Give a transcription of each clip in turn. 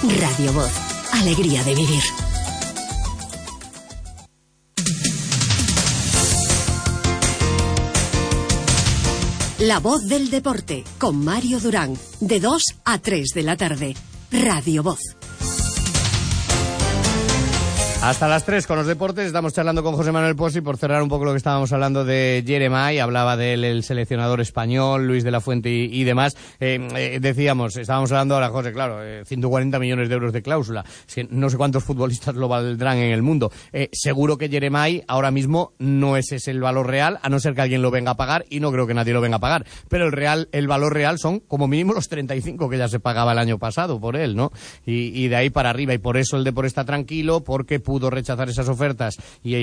Radio Voz. Alegría de vivir. La voz del deporte, con Mario Durán, de 2 a 3 de la tarde. Radio Voz. Hasta las 3 con los deportes, estamos charlando con José Manuel Posi por cerrar un poco lo que estábamos hablando de Jeremai, hablaba de él el seleccionador español, Luis de la Fuente y demás. Decíamos, estábamos hablando ahora, José, claro, 140 millones de euros de cláusula, es que no sé cuántos futbolistas lo valdrán en el mundo. Seguro que Jeremai ahora mismo no ese es el valor real, a no ser que alguien lo venga a pagar, y no creo que nadie lo venga a pagar, pero el valor real son como mínimo los 35 que ya se pagaba el año pasado por él, ¿no? Y de ahí para arriba, y por eso el Depor está tranquilo, porque pudo rechazar esas ofertas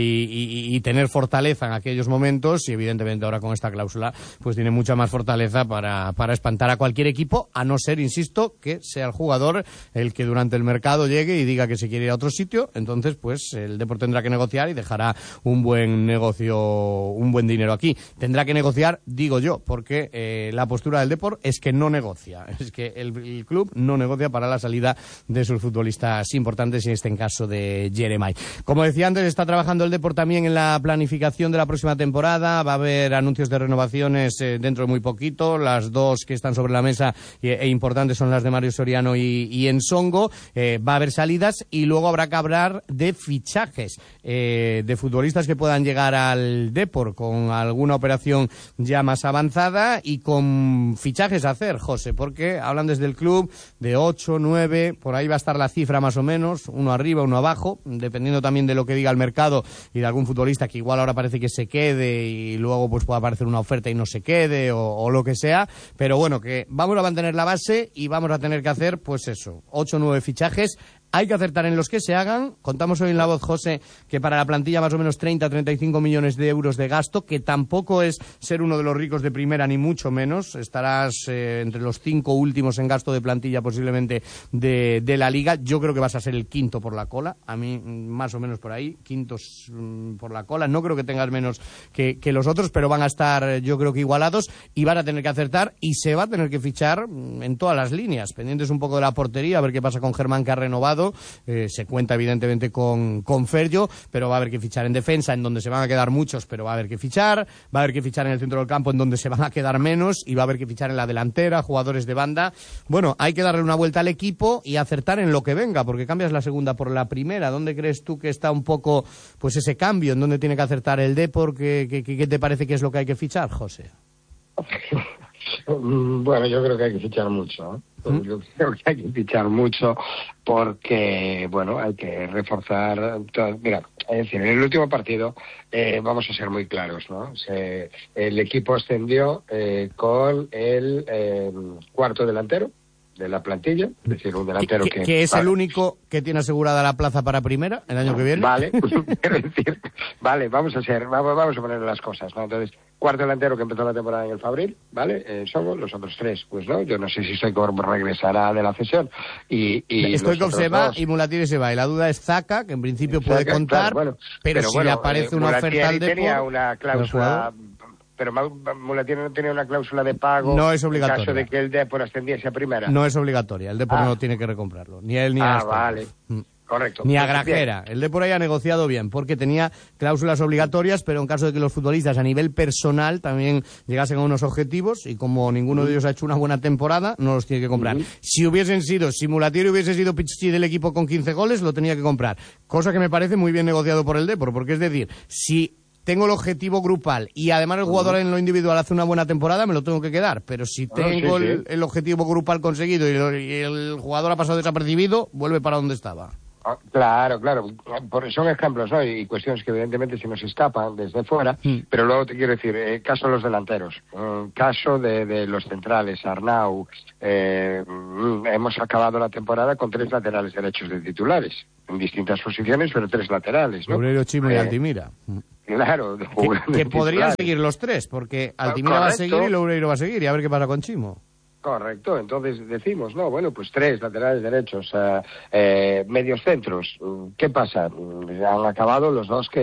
y tener fortaleza en aquellos momentos, y evidentemente ahora con esta cláusula pues tiene mucha más fortaleza para espantar a cualquier equipo, a no ser, insisto, que sea el jugador el que durante el mercado llegue y diga que se quiere ir a otro sitio. Entonces pues el Depor tendrá que negociar y dejará un buen negocio, un buen dinero aquí. Tendrá que negociar, digo yo, porque la postura del Depor es que no negocia, es que el club no negocia para la salida de sus futbolistas importantes, y en este caso de Jeremai. Como decía antes, está trabajando el Depor también en la planificación de la próxima temporada. Va a haber anuncios de renovaciones dentro de muy poquito. Las dos que están sobre la mesa e importantes son las de Mario Soriano y Ensongo. Va a haber salidas y luego habrá que hablar de fichajes de futbolistas que puedan llegar al Depor con alguna operación ya más avanzada y con fichajes a hacer, José, porque hablan desde el club de 8, 9, por ahí va a estar la cifra más o menos, uno arriba, uno abajo, dependiendo también de lo que diga el mercado y de algún futbolista que igual ahora parece que se quede y luego pues pueda aparecer una oferta y no se quede o lo que sea, pero bueno, que vamos a mantener la base y vamos a tener que hacer pues eso, 8 o 9 fichajes. Hay que acertar en los que se hagan. Contamos hoy en La Voz, José, que para la plantilla más o menos 30-35 millones de euros de gasto, que tampoco es ser uno de los ricos de primera, ni mucho menos. Estarás entre los 5 últimos en gasto de plantilla posiblemente de la Liga. Yo creo que vas a ser el quinto por la cola. A mí, más o menos por ahí, quintos por la cola. No creo que tengas menos que los otros, pero van a estar, yo creo que igualados, y van a tener que acertar, y se va a tener que fichar en todas las líneas. Pendientes un poco de la portería, a ver qué pasa con Germán, que ha renovado. Se cuenta evidentemente con Ferjo, pero va a haber que fichar en defensa, en donde se van a quedar muchos, pero va a haber que fichar en el centro del campo, en donde se van a quedar menos, y va a haber que fichar en la delantera, jugadores de banda. Bueno, hay que darle una vuelta al equipo y acertar en lo que venga, porque cambias la segunda por la primera. ¿Dónde crees tú que está un poco pues ese cambio? ¿En dónde tiene que acertar el Depor? ¿Qué te parece que es lo que hay que fichar, José? Bueno, yo creo que hay que fichar mucho, ¿eh? Yo creo que hay que fichar mucho porque, bueno, hay que reforzar todo. Mira, es decir, en el último partido, vamos a ser muy claros, ¿no? El equipo ascendió con el cuarto delantero de la plantilla, es decir, un delantero que es el único que tiene asegurada la plaza para primera el año que viene. Vale, quiero decir, vale, vamos a poner las cosas, ¿no? Entonces, cuarto delantero que empezó la temporada en el Fabril, ¿vale? Somos los otros tres, pues no, yo no sé si Stoichkov regresará de la cesión y Stoichkov se va y Mulatiri se va, y la duda es Zaka, que en principio puede contar, claro, bueno, pero si le aparece una oferta al Depor, tenía una cláusula, pero Mulatiri no tenía una cláusula de pago. No es obligatoria. En caso de que el Depor ascendiese a primera. No es obligatoria, el Depor no tiene que recomprarlo, ni él ni a vale. Correcto. Ni a Grajera. El Depor haya negociado bien, porque tenía cláusulas obligatorias, pero en caso de que los futbolistas a nivel personal también llegasen a unos objetivos, y como ninguno de ellos ha hecho una buena temporada, no los tiene que comprar. Si Mulatiri hubiese sido Pichichi del equipo con 15 goles, lo tenía que comprar. Cosa que me parece muy bien negociado por el Depor, porque es decir, si tengo el objetivo grupal y además el jugador en lo individual hace una buena temporada, me lo tengo que quedar. Pero si tengo el objetivo grupal conseguido y el jugador ha pasado desapercibido, vuelve para donde estaba. Claro. Son ejemplos, ¿no? Y cuestiones que evidentemente se nos escapan desde fuera, pero luego te quiero decir, caso de los delanteros, caso de los centrales, Arnau, hemos acabado la temporada con 3 laterales derechos de titulares, en distintas posiciones, pero 3 laterales, ¿no? Loureiro, Chimo y Altimira. Claro. Que podrían seguir los 3, porque Altimira va a seguir y Loureiro va a seguir, y a ver qué pasa con Chimo. Correcto, entonces decimos, no, bueno, pues 3 laterales derechos, medios centros. ¿Qué pasa? Han acabado los 2 que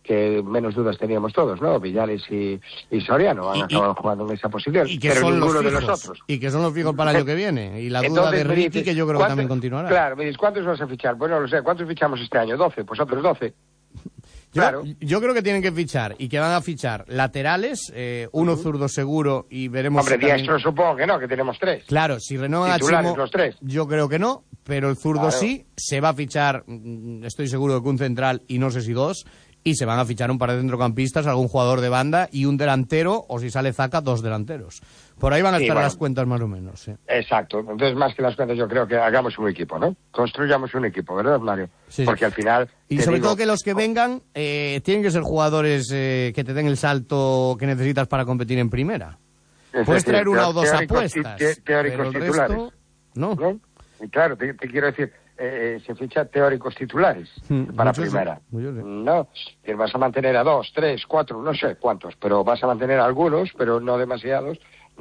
que menos dudas teníamos todos, ¿no? Villares y Soriano han acabado jugando en esa posición, y que pero son ninguno los fijos, de los otros. Y que son los fijos para el año que viene. Y la duda Entonces, de Ricky, que yo creo que también continuará. Claro, me dices, ¿cuántos vas a fichar? Bueno, no lo sé, ¿cuántos fichamos este año? 12, pues otros 12. Claro. Yo creo que tienen que fichar y que van a fichar laterales, uno zurdo seguro y veremos... Hombre, también... diestro supongo que no, que tenemos 3. Claro, si renuevan a Chimo, los 3. yo creo que no, pero el zurdo claro. sí, se va a fichar, estoy seguro de que un central y no sé si 2, y se van a fichar un par de centrocampistas, algún jugador de banda y un delantero, o si sale Zaka, 2 delanteros. Por ahí van a estar las cuentas más o menos. Sí. Exacto. Entonces, más que las cuentas, yo creo que hagamos un equipo, ¿no? Construyamos un equipo, ¿verdad, Mario? Sí. Porque al final... Y sobre todo que los que vengan tienen que ser jugadores que te den el salto que necesitas para competir en primera. Puedes traer una o dos apuestas, teóricos pero el titulares. resto, no. Y claro, te quiero decir... se ficha teóricos titulares para primera. No, vas a mantener a 2, 3, 4, no sé cuántos, pero vas a mantener algunos, pero no demasiados,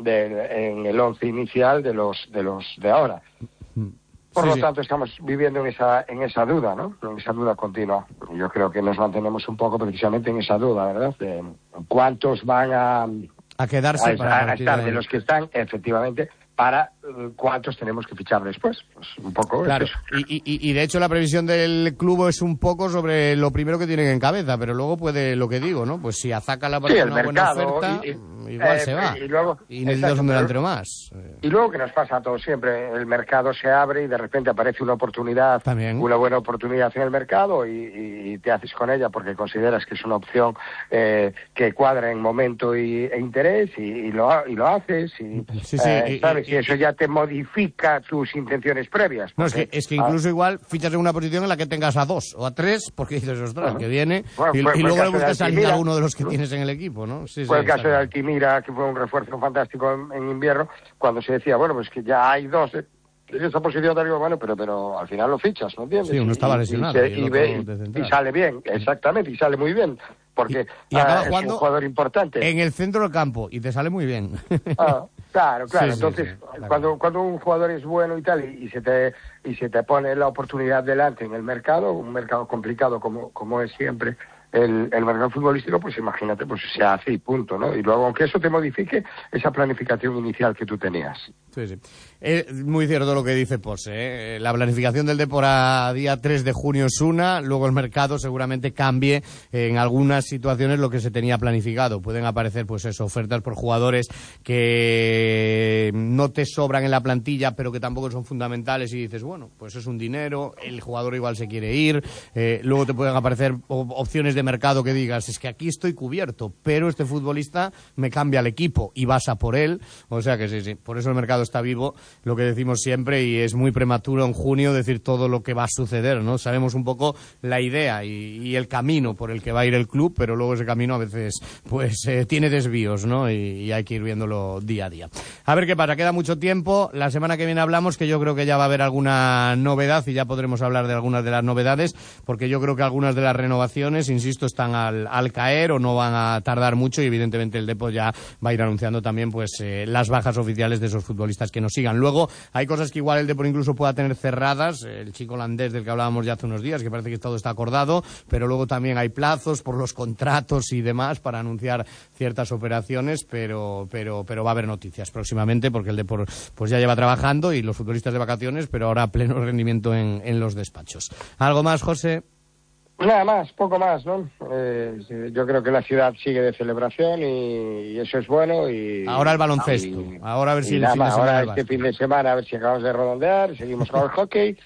en el 11 inicial de los de ahora. Por lo tanto, estamos viviendo en esa duda, ¿no? En esa duda continua. Yo creo que nos mantenemos un poco precisamente en esa duda, ¿verdad? De cuántos van a quedarse a estar de los que están, efectivamente, para cuántos tenemos que fichar después. Pues un poco claro. Es eso. Y de hecho la previsión del club es un poco sobre lo primero que tienen en cabeza, pero luego puede lo que digo, ¿no? Pues si a Zaka le aparece una mercado, buena oferta, igual se va. Y necesitas un delantero más. Y luego que nos pasa a todos siempre, el mercado se abre y de repente aparece una oportunidad, también. Una buena oportunidad en el mercado y te haces con ella porque consideras que es una opción que cuadra en momento e interés y lo haces y sabes, y eso ya te modifica tus intenciones previas. No, es que incluso igual fichas en una posición en la que tengas a 2 o a 3 porque dices, ostras, que viene y luego le buscas a alguno de los que tienes en el equipo, ¿no? Fue el caso de Altimira, que fue un refuerzo fantástico en invierno, cuando se decía, bueno, pues que ya hay 2 en esa posición, te digo, bueno, pero al final lo fichas, ¿no entiendes? Sí, uno estaba lesionado. Y sale bien, exactamente, y sale muy bien. Porque y acaba es jugando un jugador importante. En el centro del campo, y te sale muy bien. Claro. Sí, entonces, cuando un jugador es bueno y tal, y se te pone la oportunidad delante en el mercado, un mercado complicado como es siempre el mercado futbolístico, pues imagínate, pues se hace y punto, ¿no? Y luego, aunque eso te modifique esa planificación inicial que tú tenías. Sí. Es muy cierto lo que dice Pose, ¿eh? La planificación del Depor a día 3 de junio es una, luego el mercado seguramente cambie en algunas situaciones lo que se tenía planificado. Pueden aparecer, pues eso, ofertas por jugadores que no te sobran en la plantilla, pero que tampoco son fundamentales y dices, bueno, pues es un dinero, el jugador igual se quiere ir, luego te pueden aparecer opciones de mercado que digas, es que aquí estoy cubierto, pero este futbolista me cambia el equipo y vas a por él, o sea que sí, por eso el mercado está vivo, lo que decimos siempre, y es muy prematuro en junio decir todo lo que va a suceder, ¿no? Sabemos un poco la idea y el camino por el que va a ir el club, pero luego ese camino a veces pues tiene desvíos, ¿no? Y hay que ir viéndolo día a día. A ver qué pasa, queda mucho tiempo, la semana que viene hablamos, que yo creo que ya va a haber alguna novedad y ya podremos hablar de algunas de las novedades, porque yo creo que algunas de las renovaciones, insisto, están al caer o no van a tardar mucho, y evidentemente el Depor ya va a ir anunciando también pues las bajas oficiales de esos futbolistas que nos sigan. Luego hay cosas que igual el Depor incluso pueda tener cerradas, el chico holandés del que hablábamos ya hace unos días, que parece que todo está acordado, pero luego también hay plazos por los contratos y demás para anunciar ciertas operaciones, pero va a haber noticias próximamente, porque el Depor pues ya lleva trabajando y los futbolistas de vacaciones, pero ahora a pleno rendimiento en los despachos. ¿Algo más, José? Nada más, poco más, ¿no? Yo creo que la ciudad sigue de celebración y eso es bueno. Y ahora el baloncesto. Ahora a ver si el fin de semana. Ahora este fin de semana a ver si acabamos de redondear, seguimos con el hockey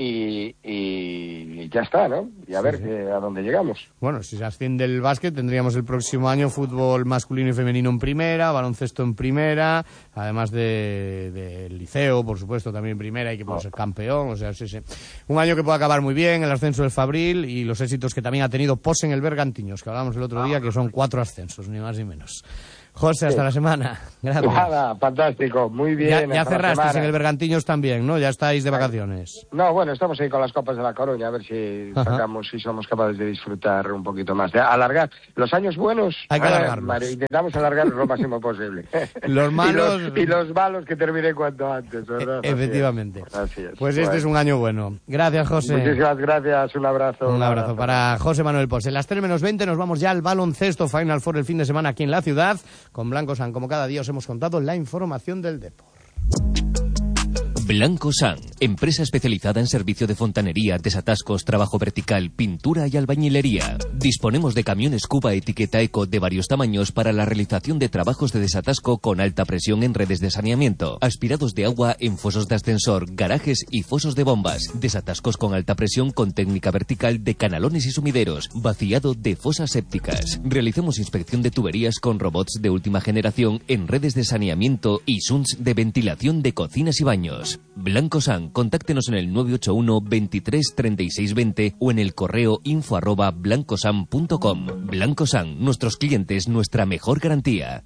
y ya está, ¿no? Y a ver a dónde llegamos. Bueno, si se asciende el básquet tendríamos el próximo año fútbol masculino y femenino en primera, baloncesto en primera, además del liceo, por supuesto, también en primera, y que puede ser campeón, o sea, sí. Un año que puede acabar muy bien, el ascenso del Fabril y los éxitos que también ha tenido Pose en el Bergantiños, que hablábamos el otro día, que son 4 ascensos, ni más ni menos. José, hasta la semana. Gracias. Nada, fantástico, muy bien. Ya cerrasteis en el Bergantiños también, ¿no? Ya estáis de vacaciones. No, bueno, estamos ahí con las copas de La Coruña, a ver si sacamos, si somos capaces de disfrutar un poquito más. De alargar los años buenos. Hay que alargarlos. Intentamos alargarlos lo máximo posible. Los malos... y los malos que terminen cuanto antes, ¿verdad? Efectivamente. Así es. Pues este es un año bueno. Gracias, José. Muchísimas gracias, un abrazo. Un abrazo para José Manuel Pos. En las 3:20 nos vamos ya al baloncesto Final Four el fin de semana aquí en la ciudad. Con Blanco San, como cada día os hemos contado la información del deporte. Blanco San, empresa especializada en servicio de fontanería, desatascos, trabajo vertical, pintura y albañilería. Disponemos de camiones Cuba etiqueta Eco de varios tamaños para la realización de trabajos de desatasco con alta presión en redes de saneamiento, aspirados de agua en fosos de ascensor, garajes y fosos de bombas, desatascos con alta presión con técnica vertical de canalones y sumideros, vaciado de fosas sépticas. Realizamos inspección de tuberías con robots de última generación en redes de saneamiento y SUNS de ventilación de cocinas y baños. Blanco San, contáctenos en el 981 23 36 20 o en el correo info@blancosan.com. Blanco San, nuestros clientes, nuestra mejor garantía.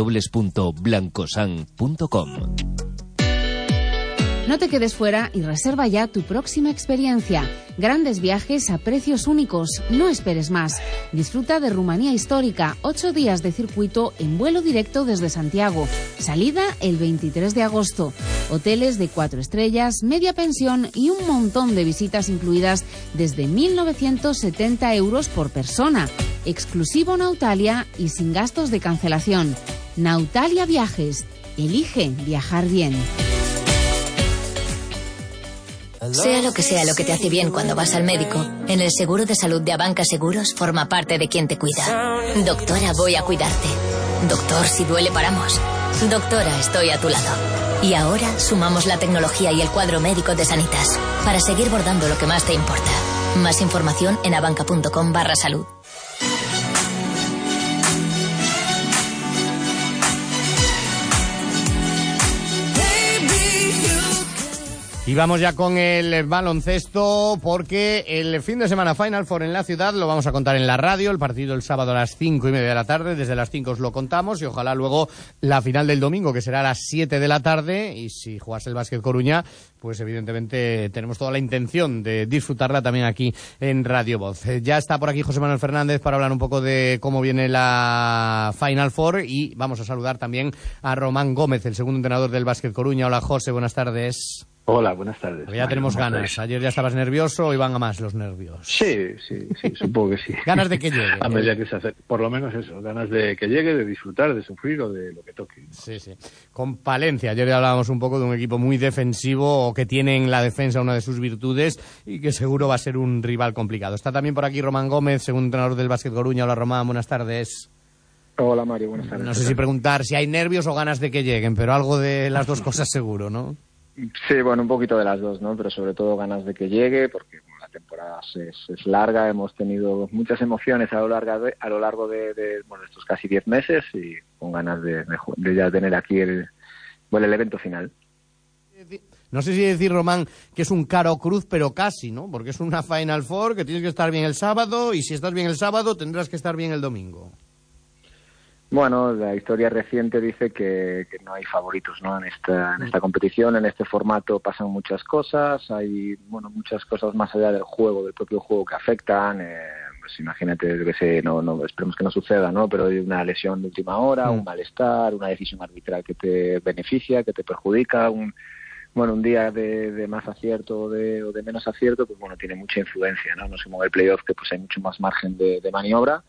www.blancosan.com. No te quedes fuera y reserva ya tu próxima experiencia. Grandes viajes a precios únicos. No esperes más. Disfruta de Rumanía Histórica. 8 días de circuito en vuelo directo desde Santiago. Salida el 23 de agosto. Hoteles de 4 estrellas, media pensión y un montón de visitas incluidas desde 1.970 euros por persona. Exclusivo Nautalia y sin gastos de cancelación. Nautalia Viajes. Elige viajar bien. Sea lo que te hace bien cuando vas al médico, en el seguro de salud de Abanca Seguros forma parte de quien te cuida. Doctora, voy a cuidarte. Doctor, si duele paramos. Doctora, estoy a tu lado. Y ahora sumamos la tecnología y el cuadro médico de Sanitas para seguir bordando lo que más te importa. Más información en abanca.com/salud. Y vamos ya con el baloncesto, porque el fin de semana Final Four en la ciudad lo vamos a contar en la radio, el partido el sábado a las 5:30 de la tarde, desde las 5 os lo contamos, y ojalá luego la final del domingo, que será a las 7 de la tarde, y si jugase el Básquet Coruña, pues evidentemente tenemos toda la intención de disfrutarla también aquí en Radio Voz. Ya está por aquí José Manuel Fernández para hablar un poco de cómo viene la Final Four, y vamos a saludar también a Román Gómez, el segundo entrenador del Básquet Coruña. Hola José, buenas tardes. Hola, buenas tardes. Porque ya tenemos ganas. Ayer ya estabas nervioso, hoy van a más los nervios. Sí, supongo que sí. Ganas de que llegue. A medida que se hace, por lo menos eso, ganas de que llegue, de disfrutar, de sufrir o de lo que toque. Sí. Con Palencia, ayer ya hablábamos un poco de un equipo muy defensivo, o que tiene en la defensa una de sus virtudes y que seguro va a ser un rival complicado. Está también por aquí Román Gómez, segundo entrenador del Básquet Coruña. Hola Román, buenas tardes. Hola Mario, buenas tardes. No sé si preguntar si hay nervios o ganas de que lleguen, pero algo de las dos cosas seguro, ¿no? Sí, bueno, un poquito de las dos, ¿no? Pero sobre todo ganas de que llegue, porque bueno, la temporada es larga, hemos tenido muchas emociones a lo largo de estos casi 10 meses, y con ganas de ya tener aquí el evento final. No sé si decir, Román, que es un caro cruz, pero casi, ¿no? Porque es una Final Four que tienes que estar bien el sábado, y si estás bien el sábado tendrás que estar bien el domingo. Bueno, la historia reciente dice que no hay favoritos, ¿no? En esta competición, en este formato pasan muchas cosas, hay muchas cosas más allá del propio juego que afectan. Pues imagínate, no esperemos que no suceda, ¿no? Pero hay una lesión de última hora, un malestar, una decisión arbitral que te beneficia, que te perjudica, un día de más acierto o de menos acierto, pues bueno, tiene mucha influencia, ¿no? No sé, como el playoff, que pues hay mucho más margen de maniobra.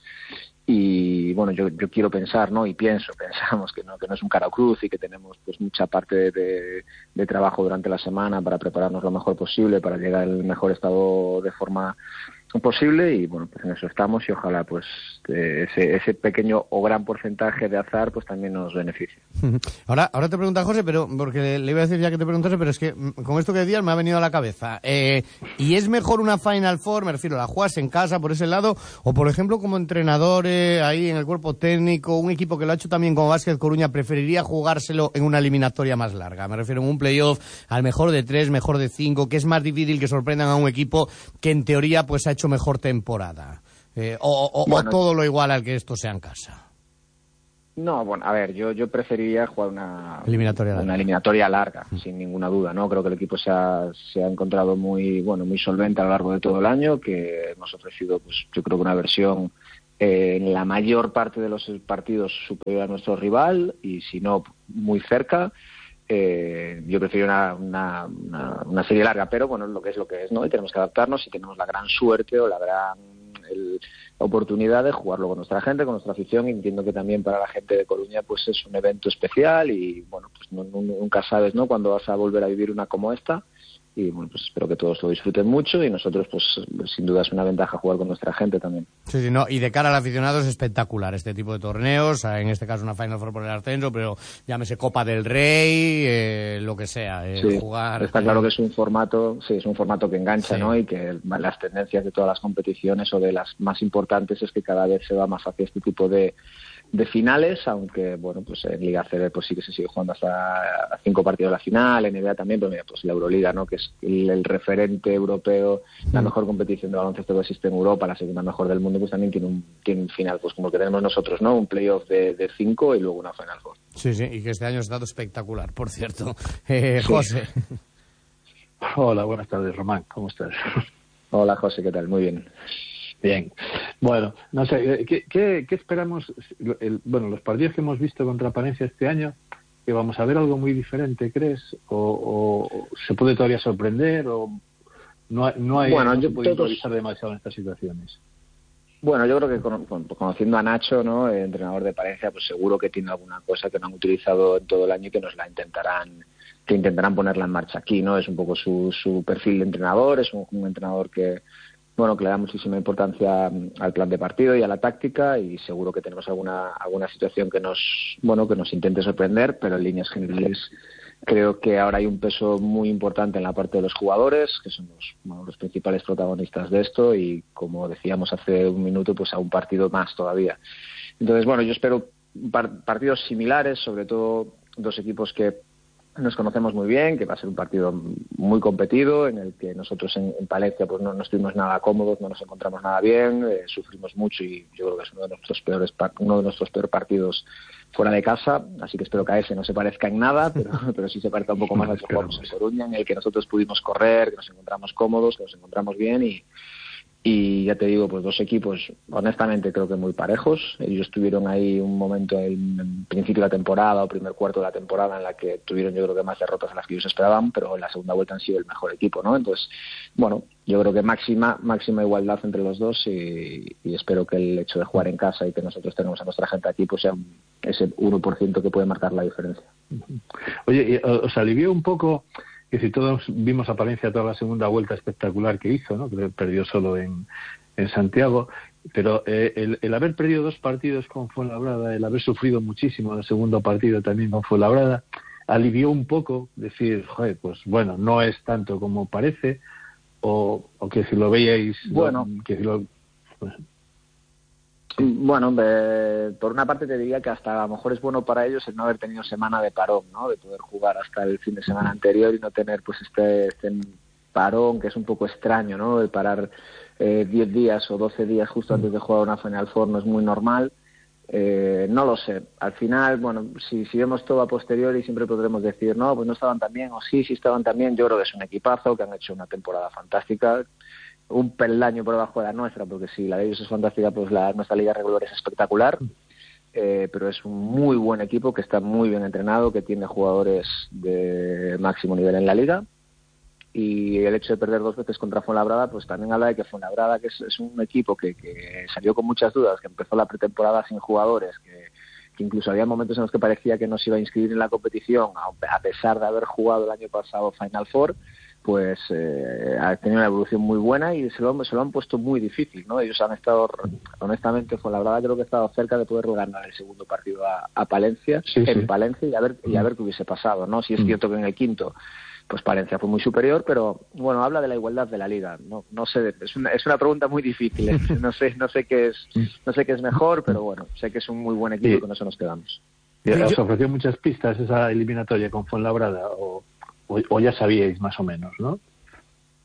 Y bueno, yo quiero pensar, ¿no? Y pensamos que no es un cara cruz, y que tenemos pues mucha parte de trabajo durante la semana para prepararnos lo mejor posible, para llegar al mejor estado de forma posible, y bueno, pues en eso estamos, y ojalá pues ese pequeño o gran porcentaje de azar pues también nos beneficie. Ahora te pregunta José, pero porque le iba a decir ya que te preguntase, pero es que con esto que decías me ha venido a la cabeza. ¿Y es mejor una Final Four, me refiero, la juegas en casa por ese lado, o por ejemplo como entrenador ahí en el cuerpo técnico, un equipo que lo ha hecho también como Básquet Coruña, preferiría jugárselo en una eliminatoria más larga? Me refiero en un playoff al mejor de 3, mejor de 5, que es más difícil que sorprendan a un equipo que en teoría pues ha hecho mejor temporada, o todo lo igual al que esto sea en casa. No, bueno, a ver, yo preferiría jugar una eliminatoria larga, sin ninguna duda, ¿no? Creo que el equipo se ha encontrado muy solvente a lo largo de todo el año, que hemos ofrecido, pues yo creo que una versión en la mayor parte de los partidos superior a nuestro rival, y si no, muy cerca. Yo prefiero una serie larga, pero bueno, lo que es, ¿no? Y tenemos que adaptarnos, y tenemos la gran suerte o la oportunidad de jugarlo con nuestra gente, con nuestra afición, y entiendo que también para la gente de Coruña pues es un evento especial, y bueno, pues nunca sabes, ¿no?, cuándo vas a volver a vivir una como esta, y bueno, pues espero que todos lo disfruten mucho, y nosotros pues sin duda es una ventaja jugar con nuestra gente también. Sí, no, y de cara al aficionado es espectacular este tipo de torneos, en este caso una Final Four por el ascenso, pero llámese Copa del Rey, lo que sea, jugar. Está claro que es un formato que engancha, sí, ¿no? Y que las tendencias de todas las competiciones, o de las más importantes, es que cada vez se va más hacia este tipo de finales, aunque bueno, pues en Liga ACB pues sí que se sigue jugando hasta 5 partidos de la final, en NBA también, pero mira, pues la Euroliga, ¿no?, que es el referente europeo, la mejor competición de baloncesto que existe en Europa, la segunda mejor del mundo, pues también tiene un final, pues como el que tenemos nosotros, ¿no?, un playoff de 5 y luego una Final Four. Sí, y que este año ha estado espectacular, por cierto. José. Hola, buenas tardes, Román, ¿cómo estás? Hola, José, ¿qué tal? Muy bien. Bien, bueno, no sé, ¿qué esperamos? Los partidos que hemos visto contra Palencia este año, ¿que vamos a ver algo muy diferente, crees? ¿O se puede todavía sorprender? ¿O no se puede improvisar demasiado en estas situaciones? Bueno, yo creo que conociendo a Nacho, ¿no?, el entrenador de Palencia, pues seguro que tiene alguna cosa que no han utilizado en todo el año y que intentarán ponerla en marcha aquí, ¿no? Es un poco su perfil de entrenador, es un entrenador que le da muchísima importancia al plan de partido y a la táctica, y seguro que tenemos alguna situación que nos intente sorprender, pero en líneas generales creo que ahora hay un peso muy importante en la parte de los jugadores, que son los principales protagonistas de esto, y como decíamos hace un minuto, pues a un partido más todavía. Entonces, bueno, yo espero partidos similares, sobre todo dos equipos que nos conocemos muy bien, que va a ser un partido muy competido, en el que nosotros en Palencia pues no estuvimos nada cómodos, no nos encontramos nada bien, sufrimos mucho, y yo creo que es uno de nuestros peores partidos fuera de casa, así que espero que a ese no se parezca en nada, pero sí se parezca un poco más al que jugamos en Coruña, en el que nosotros pudimos correr, que nos encontramos cómodos, que nos encontramos bien, y ya te digo, pues dos equipos honestamente creo que muy parejos. Ellos tuvieron ahí un momento en principio de la temporada o primer cuarto de la temporada en la que tuvieron, yo creo que más derrotas de las que ellos esperaban, pero en la segunda vuelta han sido el mejor equipo, ¿no? Entonces, bueno, yo creo que máxima igualdad entre los dos, y espero que el hecho de jugar en casa y que nosotros tenemos a nuestra gente aquí pues sea ese 1% que puede marcar la diferencia. Oye, ¿os alivió un poco? Que si todos vimos a Palencia toda la segunda vuelta espectacular que hizo, ¿no?, que perdió solo en Santiago, pero el haber perdido 2 partidos con Fuenlabrada, el haber sufrido muchísimo en el segundo partido también con Fuenlabrada, alivió un poco, decir, joder, pues bueno, no es tanto como parece, o que si lo veíais, bueno, Bueno, por una parte te diría que hasta a lo mejor es bueno para ellos el no haber tenido semana de parón, ¿no?, de poder jugar hasta el fin de semana anterior y no tener pues este parón, que es un poco extraño, ¿no?, el parar 10 días o 12 días justo antes de jugar una Final Four no es muy normal. No lo sé. Al final, bueno, si vemos todo a posteriori siempre podremos decir, no, pues no estaban tan bien, o sí estaban tan bien. Yo creo que es un equipazo, que han hecho una temporada fantástica, un peldaño por debajo de la nuestra, porque si la de ellos es fantástica, pues nuestra liga regular es espectacular, pero es un muy buen equipo que está muy bien entrenado, que tiene jugadores de máximo nivel en la liga, y el hecho de perder 2 veces contra Fuenlabrada pues también habla de que Fuenlabrada, que es un equipo que salió con muchas dudas, que empezó la pretemporada sin jugadores, que incluso había momentos en los que parecía que no se iba a inscribir en la competición, a pesar de haber jugado el año pasado Final Four, pues ha tenido una evolución muy buena y se lo han puesto muy difícil, ¿no? Ellos han estado, honestamente, Fuenlabrada creo que ha estado cerca de poder ganar el segundo partido a Palencia, Palencia, y a ver qué hubiese pasado, ¿no? Si es cierto que en el quinto pues Palencia fue muy superior, pero bueno, habla de la igualdad de la liga. No sé, es una pregunta muy difícil. No sé qué es mejor, pero bueno, sé que es un muy buen equipo y con eso nos quedamos. ¿Os ofreció muchas pistas esa eliminatoria con Fuenlabrada o ya sabíais más o menos, no?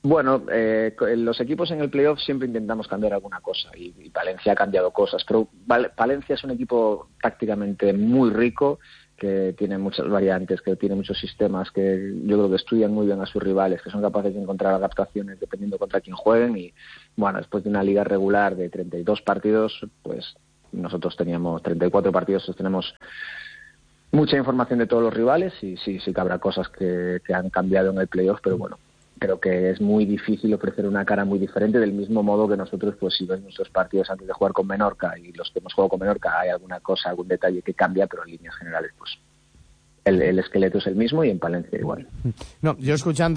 Bueno, los equipos en el playoff siempre intentamos cambiar alguna cosa y Palencia ha cambiado cosas, pero Palencia es un equipo tácticamente muy rico, que tiene muchas variantes, que tiene muchos sistemas, que yo creo que estudian muy bien a sus rivales, que son capaces de encontrar adaptaciones dependiendo contra quién jueguen. Y bueno, después de una liga regular de 32 partidos, pues nosotros teníamos 34 partidos, tenemos mucha información de todos los rivales y sí que habrá cosas que han cambiado en el playoff, pero bueno, creo que es muy difícil ofrecer una cara muy diferente, del mismo modo que nosotros, pues si ves nuestros partidos antes de jugar con Menorca y los que hemos jugado con Menorca, hay alguna cosa, algún detalle que cambia, pero en líneas generales, pues el esqueleto es el mismo y en Palencia igual. No, yo escuchando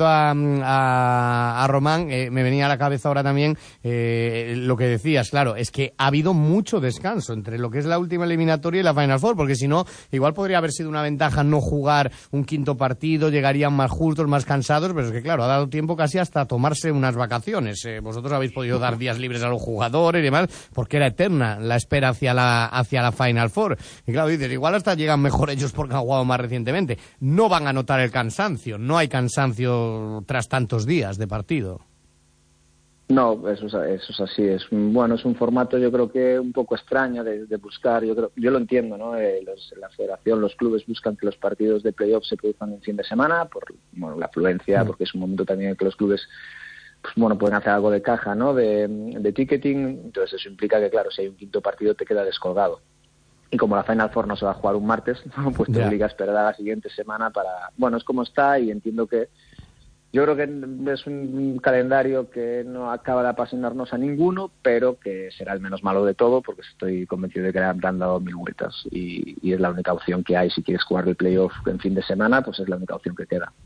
a Román, me venía a la cabeza ahora también lo que decías, claro, es que ha habido mucho descanso entre lo que es la última eliminatoria y la Final Four, porque si no, igual podría haber sido una ventaja no jugar un quinto partido, llegarían más justos, más cansados, pero es que claro, ha dado tiempo casi hasta tomarse unas vacaciones. Vosotros habéis podido dar días libres a los jugadores y demás, porque era eterna la espera hacia la Final Four. Y claro, dices, igual hasta llegan mejor ellos porque han jugado más recientemente. No van a notar el cansancio, no hay cansancio tras tantos días de partido. No, eso es así. Es un formato, yo creo que un poco extraño de buscar. Yo lo entiendo, ¿no? La federación, los clubes buscan que los partidos de playoff se produzcan en fin de semana por la afluencia, porque es un momento también en que los clubes pueden hacer algo de caja, ¿no? De ticketing. Entonces eso implica que, claro, si hay un quinto partido te queda descolgado. Y como la Final Four no se va a jugar un martes, ¿no? Pues te obliga a esperar a la siguiente semana para... Bueno, es como está, y entiendo que... Yo creo que es un calendario que no acaba de apasionarnos a ninguno, pero que será el menos malo de todo, porque estoy convencido de que le han dado 1000 vueltas. Y es la única opción que hay. Si quieres jugar el playoff en fin de semana, pues es la única opción que queda.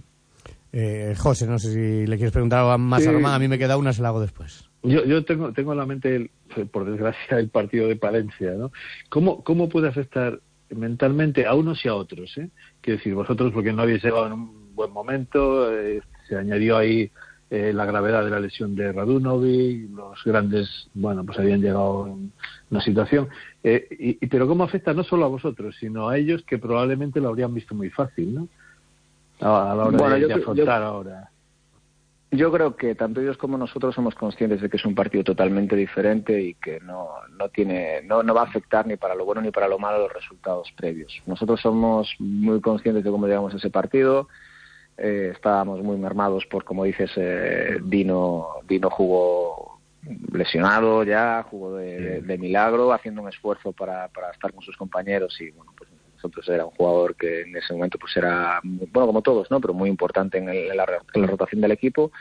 José, no sé si le quieres preguntar algo más a Román. A mí me queda una, se la hago después. Yo tengo en la mente, por desgracia, el partido de Palencia, ¿no? ¿Cómo puede afectar mentalmente a unos y a otros? Quiero decir, vosotros, porque no habéis llegado en un buen momento, se añadió ahí la gravedad de la lesión de Radunovic, los grandes, pues habían llegado en una situación. Pero ¿cómo afecta no solo a vosotros, sino a ellos, que probablemente lo habrían visto muy fácil, ¿no? A la hora de afrontar ahora. Yo creo que tanto ellos como nosotros somos conscientes de que es un partido totalmente diferente y que no va a afectar ni para lo bueno ni para lo malo los resultados previos. Nosotros somos muy conscientes de cómo llegamos a ese partido. Estábamos muy mermados por, como dices, Dino jugó lesionado ya, jugó de milagro, haciendo un esfuerzo para estar con sus compañeros y pues nosotros era un jugador que en ese momento pues era, como todos, ¿no? Pero muy importante en la rotación del equipo.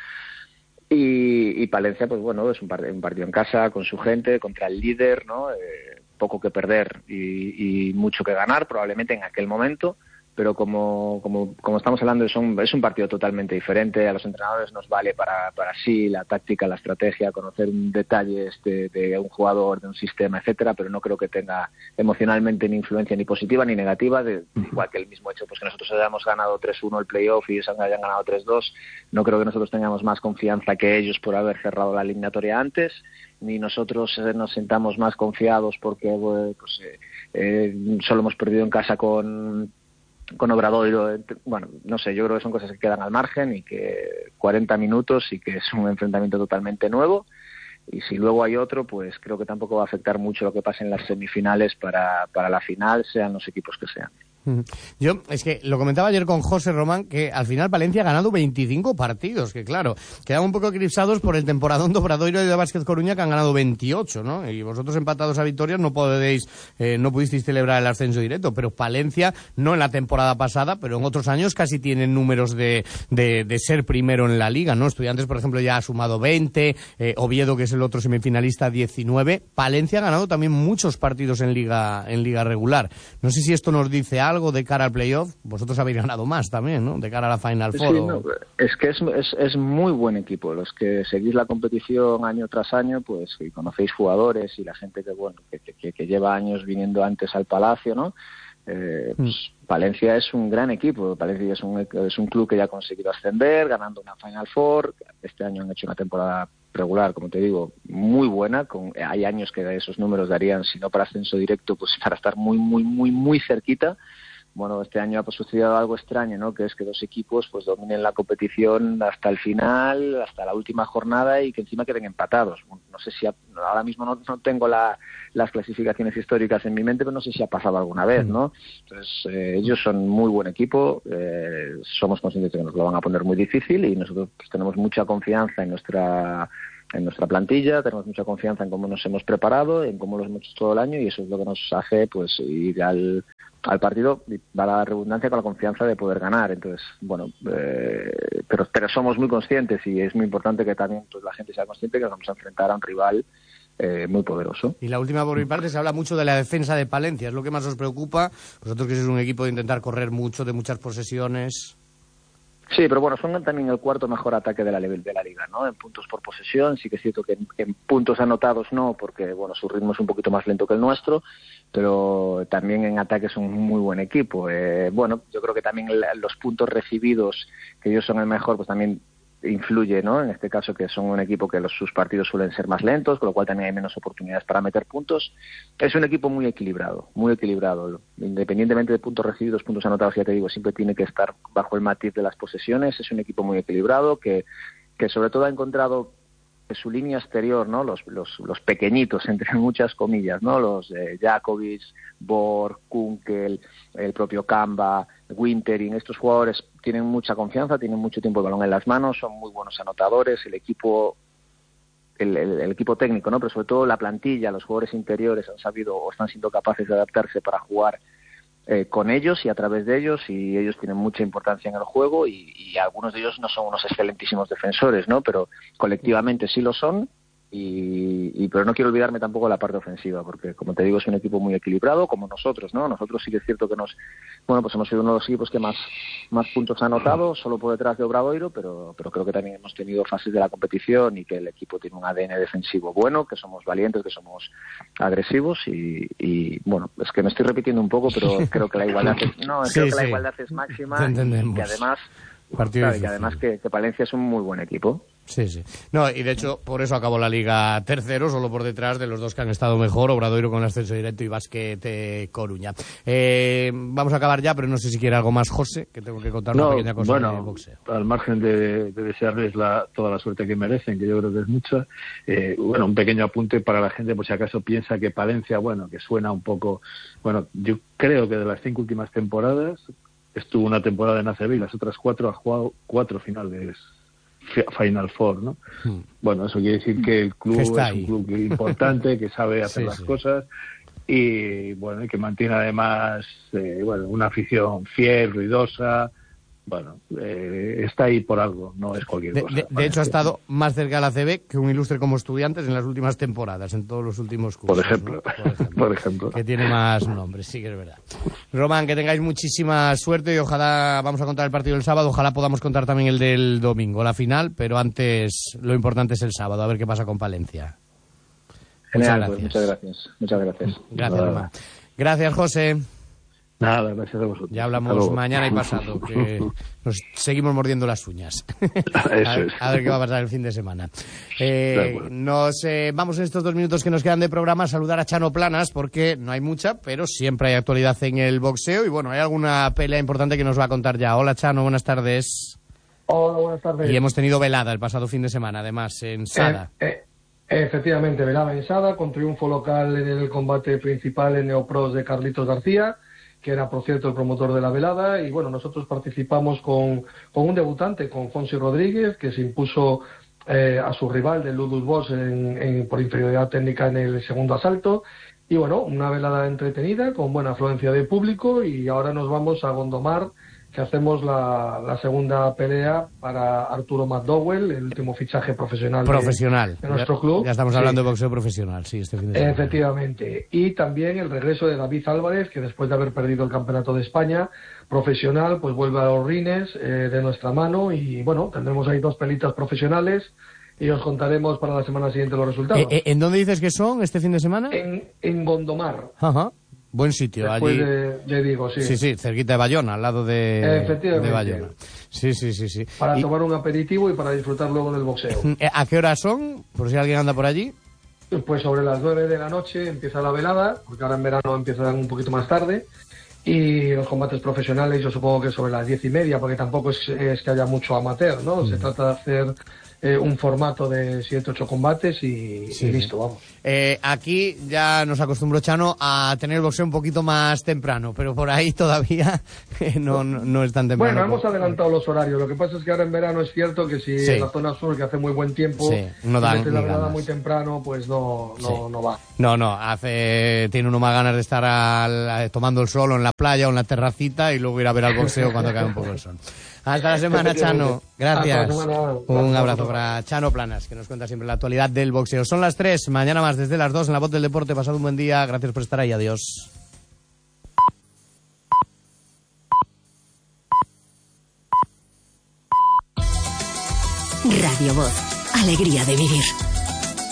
Y Palencia, pues es un partido en casa, con su gente, contra el líder, ¿no? Poco que perder y mucho que ganar, probablemente en aquel momento. Pero como estamos hablando, es un partido totalmente diferente. A los entrenadores nos vale para sí la táctica, la estrategia, conocer un detalle de un jugador, de un sistema, etcétera, pero no creo que tenga emocionalmente ni influencia ni positiva ni negativa, igual que el mismo hecho pues que nosotros hayamos ganado 3-1 el playoff y ellos hayan ganado 3-2. No creo que nosotros tengamos más confianza que ellos por haber cerrado la eliminatoria antes, ni nosotros nos sintamos más confiados porque solo hemos perdido en casa con Obradoiro. No sé, yo creo que son cosas que quedan al margen y que 40 minutos y que es un enfrentamiento totalmente nuevo, y si luego hay otro, pues creo que tampoco va a afectar mucho lo que pase en las semifinales para la final, sean los equipos que sean. Yo, es que lo comentaba ayer con José Román, que al final Palencia ha ganado 25 partidos, que claro, quedan un poco eclipsados por el temporadón de Obradoiro y de Vázquez Coruña, que han ganado 28, ¿no? Y vosotros empatados a victorias no pudisteis celebrar el ascenso directo, pero Palencia, no en la temporada pasada, pero en otros años casi tienen números de ser primero en la liga, ¿no? Estudiantes, por ejemplo, ya ha sumado 20, Oviedo, que es el otro semifinalista, 19. Palencia ha ganado también muchos partidos en liga regular. No sé si esto nos dice algo de cara al playoff. Vosotros habéis ganado más también, ¿no? De cara a la Final Four. Sí, no, es que es muy buen equipo. Los que seguís la competición año tras año, pues, y conocéis jugadores y la gente que lleva años viniendo antes al Palacio, ¿no? Pues Palencia es un gran equipo. Palencia es un club que ya ha conseguido ascender, ganando una Final Four. Este año han hecho una temporada regular, como te digo, muy buena. Hay años que esos números darían, si no para ascenso directo, pues para estar muy, muy, muy, muy cerquita. bueno, este año ha sucedido algo extraño, ¿no? Que es que dos equipos pues dominen la competición hasta el final, hasta la última jornada y que encima queden empatados. No sé si ahora mismo no tengo las clasificaciones históricas en mi mente, pero no sé si ha pasado alguna vez, ¿no? Entonces, ellos son muy buen equipo, somos conscientes de que nos lo van a poner muy difícil y nosotros pues, tenemos mucha confianza en nuestra plantilla, tenemos mucha confianza en cómo nos hemos preparado, en cómo lo hemos hecho todo el año y eso es lo que nos hace pues ir al partido, va la redundancia, con la confianza de poder ganar. Entonces, bueno, pero somos muy conscientes y es muy importante que también pues, la gente sea consciente que nos vamos a enfrentar a un rival muy poderoso. Y la última, por mi parte, se habla mucho de la defensa de Palencia, ¿es lo que más os preocupa? Vosotros que sois un equipo de intentar correr mucho, de muchas posesiones. Sí, pero bueno, son también el cuarto mejor ataque de la liga, ¿no? En puntos por posesión, sí que es cierto que en puntos anotados no, porque bueno, su ritmo es un poquito más lento que el nuestro, pero también en ataque son un muy buen equipo. Bueno, yo creo que también los puntos recibidos, que ellos son el mejor, pues también influye, ¿no? En este caso que son un equipo que sus partidos suelen ser más lentos, con lo cual también hay menos oportunidades para meter puntos. Es un equipo muy equilibrado, independientemente de puntos recibidos, puntos anotados, ya te digo, siempre tiene que estar bajo el matiz de las posesiones. Es un equipo muy equilibrado que sobre todo ha encontrado su línea exterior, ¿no? Los pequeñitos, entre muchas comillas, ¿no? Los Jakovic, Borg, Kunkel, el propio Kamba, Wintering, estos jugadores tienen mucha confianza, tienen mucho tiempo el balón en las manos, son muy buenos anotadores, el equipo técnico, ¿no? Pero sobre todo la plantilla, los jugadores interiores han sabido o están siendo capaces de adaptarse para jugar con ellos y a través de ellos, y ellos tienen mucha importancia en el juego y algunos de ellos no son unos excelentísimos defensores, ¿no? Pero colectivamente sí lo son pero no quiero olvidarme tampoco de la parte ofensiva, porque como te digo es un equipo muy equilibrado como nosotros, ¿no? Nosotros sí que es cierto que pues hemos sido uno de los equipos que más puntos ha anotado, solo por detrás de Obradoiro, pero creo que también hemos tenido fases de la competición y que el equipo tiene un ADN defensivo bueno, que somos valientes, que somos agresivos y bueno, es que me estoy repitiendo un poco, pero creo que la igualdad la igualdad es máxima y que además que Palencia es un muy buen equipo. Sí. No, y de hecho, por eso acabó la Liga tercero, solo por detrás de los dos que han estado mejor, Obradoiro con el ascenso directo y Basket Coruña. Vamos a acabar ya, pero no sé si quiere algo más, José, que tengo que contar una pequeña cosa de boxeo. Al margen de desearles toda la suerte que merecen, que yo creo que es mucha, un pequeño apunte para la gente, por si acaso piensa que Palencia, que suena un poco... Bueno, yo creo que de las 5 últimas temporadas, estuvo una temporada en ACB y las otras 4 ha jugado 4 finales Final Four, ¿no? Bueno, eso quiere decir que el club es un club importante, que sabe hacer las cosas y que mantiene además una afición fiel, ruidosa. Está ahí por algo, no es cualquier cosa. De hecho, ha estado más cerca de la CB que un ilustre como Estudiantes en las últimas temporadas, en todos los últimos cursos. Por ejemplo. Que tiene más nombres, sí que es verdad. Román, que tengáis muchísima suerte y ojalá, vamos a contar el partido del sábado, ojalá podamos contar también el del domingo, la final, pero antes lo importante es el sábado, a ver qué pasa con Palencia. Genial, muchas gracias. Gracias, Román. Gracias, José. Nada, gracias a vosotros. Ya hablamos mañana y pasado, que nos seguimos mordiendo las uñas. A ver qué va a pasar el fin de semana. Vamos en estos 2 minutos que nos quedan de programa a saludar a Chano Planas, porque no hay mucha, pero siempre hay actualidad en el boxeo y hay alguna pelea importante que nos va a contar ya. Hola, Chano, buenas tardes. Hola, buenas tardes. Y hemos tenido velada el pasado fin de semana, además, en Sada. Efectivamente, velada en Sada, con triunfo local en el combate principal en Neopros de Carlitos García, que era, por cierto, el promotor de la velada, y nosotros participamos con un debutante, con Fonsi Rodríguez, que se impuso a su rival de Ludus Boss por inferioridad técnica en el segundo asalto, y una velada entretenida, con buena afluencia de público, y ahora nos vamos a Gondomar, que hacemos la segunda pelea para Arturo McDowell, el último fichaje profesional de nuestro club. Ya estamos hablando de boxeo profesional, sí, este fin de semana. Efectivamente. Y también el regreso de David Álvarez, que después de haber perdido el Campeonato de España profesional, pues vuelve a los rines de nuestra mano y tendremos ahí 2 pelitas profesionales y os contaremos para la semana siguiente los resultados. ¿En dónde dices que son este fin de semana? En Gondomar. Ajá. Buen sitio. Después allí. de Vigo, sí. Sí, cerquita de Bayona, al lado de Bayona. Sí. Para tomar un aperitivo y para disfrutar luego del boxeo. ¿A qué hora son? Por si alguien anda por allí. Pues sobre las 9 de la noche empieza la velada, porque ahora en verano empieza un poquito más tarde. Y los combates profesionales yo supongo que sobre las 10:30, porque tampoco es que haya mucho amateur, ¿no? Se trata de hacer un formato de 7-8 combates y listo, vamos. Aquí ya nos acostumbró Chano a tener boxeo un poquito más temprano, pero por ahí todavía no es tan temprano. Bueno, hemos adelantado los horarios. Lo que pasa es que ahora en verano es cierto que si en la zona sur, que hace muy buen tiempo, no dan la velada muy temprano, pues no va. Tiene uno más ganas de estar tomando el sol o en la playa o en la terracita y luego ir a ver al boxeo cuando cae un poco el sol. Hasta la semana, Chano. Gracias. Un abrazo para Chano Planas, que nos cuenta siempre la actualidad del boxeo. Son las 3, mañana más desde las 2 en La Voz del Deporte. Pasad un buen día. Gracias por estar ahí. Adiós. Radio Voz. Alegría de vivir.